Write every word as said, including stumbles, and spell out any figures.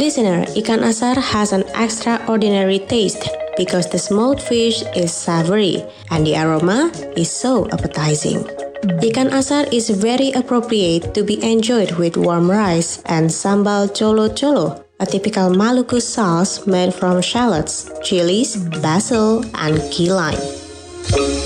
listener, ikan asar has an extraordinary taste because the smoked fish is savory and the aroma is so appetizing. Ikan asar is very appropriate to be enjoyed with warm rice and sambal colo-colo, a typical Maluku sauce made from shallots, chilies, basil, and key lime.